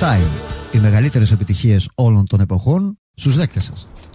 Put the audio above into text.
Time. Οι μεγαλύτερες επιτυχίες όλων των εποχών στους δέκτες σας.